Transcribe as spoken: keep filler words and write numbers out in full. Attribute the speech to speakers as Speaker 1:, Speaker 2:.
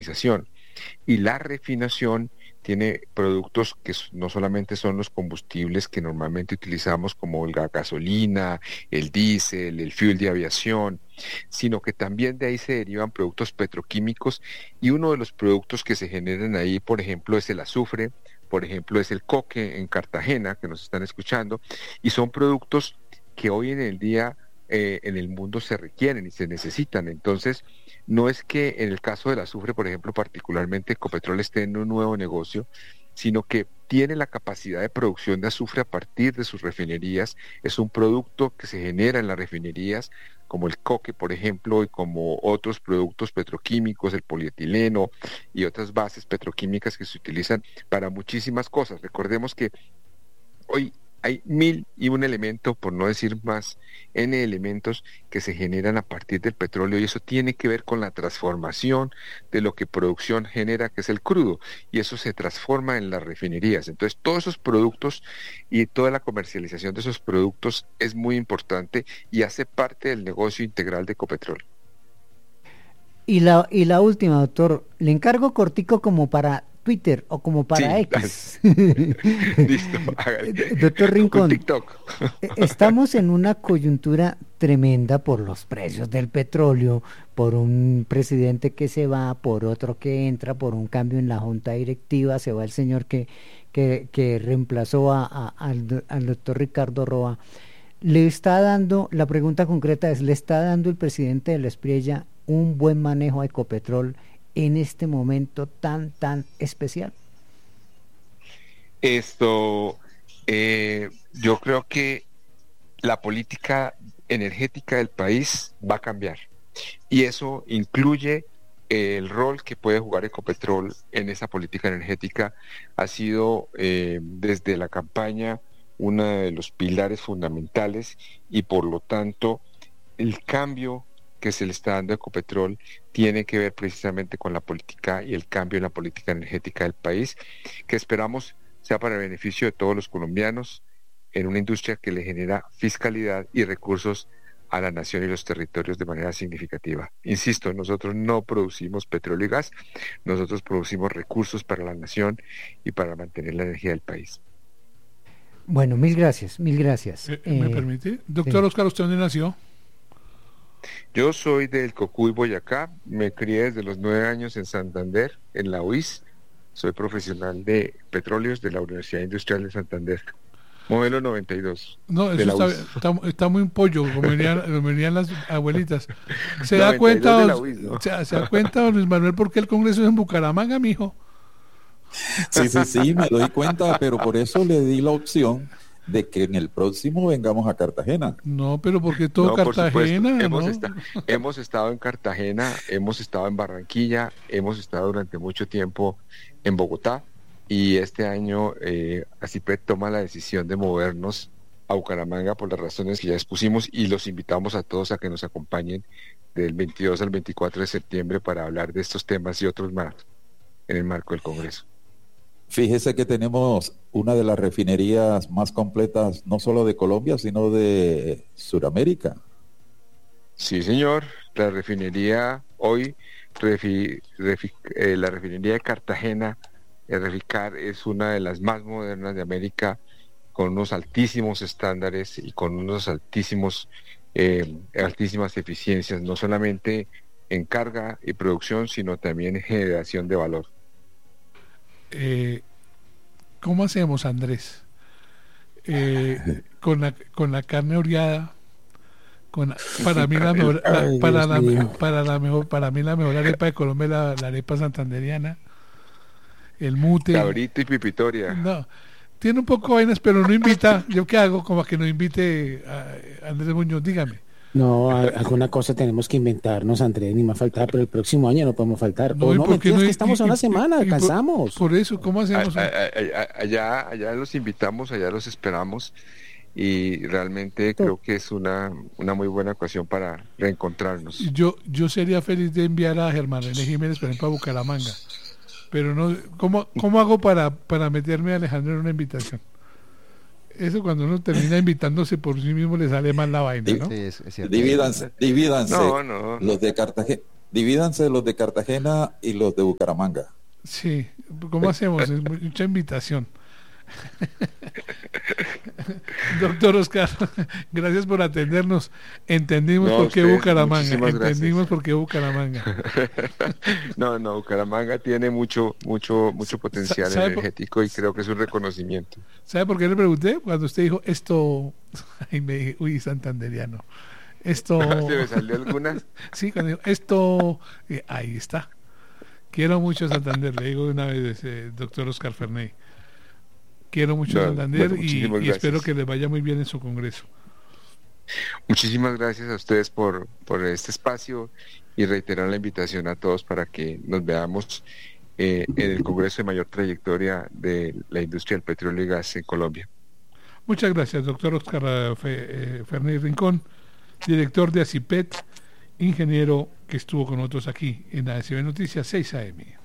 Speaker 1: Y la refinación tiene productos que no solamente son los combustibles que normalmente utilizamos como la gasolina, el diésel, el fuel de aviación, sino que también de ahí se derivan productos petroquímicos y uno de los productos que se generan ahí, por ejemplo, es el azufre, por ejemplo, es el coque en Cartagena, que nos están escuchando, y son productos que hoy en el día eh, en el mundo se requieren y se necesitan. Entonces, no es que en el caso del azufre, por ejemplo, particularmente Ecopetrol esté en un nuevo negocio, sino que tiene la capacidad de producción de azufre a partir de sus refinerías. Es un producto que se genera en las refinerías, como el coque, por ejemplo, y como otros productos petroquímicos, el polietileno y otras bases petroquímicas que se utilizan para muchísimas cosas. Recordemos que hoy hay mil y un elemento, por no decir más, N elementos que se generan a partir del petróleo, y eso tiene que ver con la transformación de lo que producción genera, que es el crudo, y eso se transforma en las refinerías. Entonces, todos esos productos y toda la comercialización de esos productos es muy importante y hace parte del negocio integral de Ecopetrol.
Speaker 2: Y la, y la última, doctor, le encargo cortico como para Twitter o como para
Speaker 1: sí,
Speaker 2: X.
Speaker 1: Listo,
Speaker 2: doctor Rincón,
Speaker 1: TikTok.
Speaker 2: Estamos en una coyuntura tremenda por los precios del petróleo, por un presidente que se va, por otro que entra, por un cambio en la junta directiva, se va el señor que, que, que reemplazó a, a, al, al doctor Ricardo Roa. Le está dando, la pregunta concreta es, ¿le está dando el presidente de la Espriella un buen manejo a Ecopetrol en este momento tan, tan especial?
Speaker 1: Esto, eh, yo creo que la política energética del país va a cambiar y eso incluye eh, el rol que puede jugar Ecopetrol en esa política energética. Ha sido eh, desde la campaña uno de los pilares fundamentales y por lo tanto el cambio que se le está dando a Ecopetrol tiene que ver precisamente con la política y el cambio en la política energética del país, que esperamos sea para el beneficio de todos los colombianos en una industria que le genera fiscalidad y recursos a la nación y los territorios de manera significativa. Insisto, nosotros no producimos petróleo y gas, nosotros producimos recursos para la nación y para mantener la energía del país.
Speaker 2: Bueno, mil gracias, mil gracias.
Speaker 3: Eh, ¿Me eh, permite? Doctor sí. Oscar, ¿usted dónde nació?
Speaker 1: Yo soy del Cocuy, Boyacá, me crié desde los nueve años en Santander, en la U I S, soy profesional de petróleos de la Universidad Industrial de Santander, modelo noventa y dos.
Speaker 3: No, eso está, está, está muy pollo, como venían, como venían las abuelitas. ¿Se da cuenta, don, U I S, ¿no? se, se da cuenta, don Luis Manuel, por qué el Congreso es en Bucaramanga, mijo?
Speaker 4: Sí, sí, sí, me doy cuenta, pero por eso le di la opción de que en el próximo vengamos a Cartagena.
Speaker 3: No, pero porque todo no, Cartagena, ¿no?
Speaker 1: hemos, esta, hemos estado en Cartagena, hemos estado en Barranquilla, hemos estado durante mucho tiempo en Bogotá y este año eh, ACIPET toma la decisión de movernos a Bucaramanga por las razones que ya expusimos y los invitamos a todos a que nos acompañen del veintidós al veinticuatro de septiembre para hablar de estos temas y otros más en el marco del Congreso.
Speaker 4: Fíjese que tenemos una de las refinerías más completas, no solo de Colombia, sino de Sudamérica.
Speaker 1: Sí, señor. La refinería hoy, refi, refi, eh, la refinería de Cartagena, el Reficar, es una de las más modernas de América, con unos altísimos estándares y con unos altísimos, eh, altísimas eficiencias, no solamente en carga y producción, sino también en generación de valor.
Speaker 3: Eh, ¿Cómo hacemos, Andrés? Eh, con la con la carne oreada, con para mí la mejor la, Ay, para la mío. para la mejor para mí la mejor arepa de Colombia es la, la arepa santanderiana, el mute,
Speaker 1: cabrito y pipitoria.
Speaker 3: No, tiene un poco de vainas, pero no invita. ¿Yo qué hago? Como que no invite a Andrés Muñoz, dígame.
Speaker 5: No, alguna cosa tenemos que inventarnos, Andrés, ni más faltar, pero el próximo año no podemos faltar.
Speaker 3: No,
Speaker 5: o no, mentiras,
Speaker 3: no,
Speaker 5: que estamos
Speaker 3: y,
Speaker 5: a una
Speaker 3: y,
Speaker 5: semana,
Speaker 3: y,
Speaker 5: alcanzamos.
Speaker 3: Por, por eso, ¿cómo hacemos?
Speaker 1: A, a, a, allá, allá los invitamos, allá los esperamos y realmente creo que es una, una muy buena ocasión para reencontrarnos.
Speaker 3: Yo, yo sería feliz de enviar a Germán René Jiménez, por ejemplo, a Bucaramanga, pero no, ¿cómo, cómo hago para, para meterme a Alejandro en una invitación? Eso cuando uno termina invitándose por sí mismo le sale mal la vaina, ¿no?
Speaker 4: Sí, es, es cierto. Divídanse, divídanse.
Speaker 1: No, no.
Speaker 4: Los de Cartagena, Divídanse los de Cartagena y los de Bucaramanga.
Speaker 3: Sí, ¿cómo hacemos? Es mucha invitación. Doctor Oscar, gracias por atendernos. Entendimos
Speaker 1: no,
Speaker 3: por qué
Speaker 1: ustedes,
Speaker 3: Bucaramanga. Entendimos
Speaker 1: gracias.
Speaker 3: por qué Bucaramanga.
Speaker 1: No, no, Bucaramanga tiene mucho, mucho, mucho potencial energético por... y creo que es un reconocimiento.
Speaker 3: ¿Sabe por qué le pregunté? Cuando usted dijo esto, y me dije, uy, santanderiano. Esto.
Speaker 1: ¿Se me salió alguna?
Speaker 3: Sí, cuando dijo esto, eh, ahí está. Quiero mucho Santander, le digo una vez, eh, doctor Oscar Ferney. Quiero mucho no, Santander bueno, y, y espero que les vaya muy bien en su congreso.
Speaker 1: Muchísimas gracias a ustedes por, por este espacio y reiterar la invitación a todos para que nos veamos eh, en el congreso de mayor trayectoria de la industria del petróleo y gas en Colombia.
Speaker 3: Muchas gracias, doctor Oscar eh, Ferney Rincón, director de ACIPET, ingeniero que estuvo con nosotros aquí en A S B Noticias seis A M.